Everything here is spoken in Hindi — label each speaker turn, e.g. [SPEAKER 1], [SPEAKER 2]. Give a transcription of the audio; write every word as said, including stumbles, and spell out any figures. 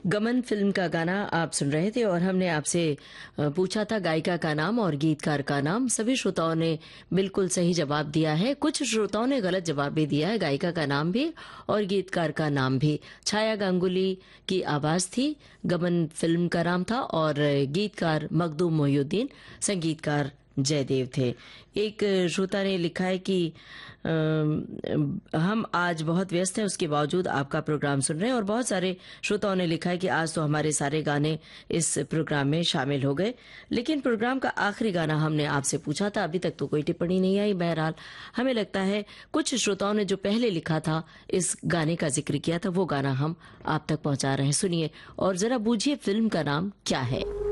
[SPEAKER 1] गमन फिल्म का गाना आप सुन रहे थे और हमने आपसे अ, पूछा था गायिका का नाम और गीतकार का नाम। सभी श्रोताओं ने बिल्कुल सही जवाब दिया है। कुछ श्रोताओं ने गलत जवाब भी दिया है। गायिका का नाम भी और गीतकार का नाम भी। छाया गांगुली की आवाज थी, गमन फिल्म का नाम था और गीतकार मखदूम मोहिउद्दीन, संगीतकार जयदेव थे। एक श्रोता ने लिखा है कि अ, हम आज बहुत व्यस्त हैं, उसके बावजूद आपका प्रोग्राम सुन रहे हैं। और बहुत सारे श्रोताओं ने लिखा है कि आज तो हमारे सारे गाने इस प्रोग्राम में शामिल हो गए, लेकिन प्रोग्राम का आखिरी गाना हमने आपसे पूछा था, अभी तक तो कोई टिप्पणी नहीं आई। बहरहाल हमें लगता है कुछ श्रोताओं ने जो पहले लिखा था, इस गाने का जिक्र किया था, वो गाना हम आप तक पहुंचा रहे हैं। सुनिए और जरा बूझिए फिल्म का नाम क्या है।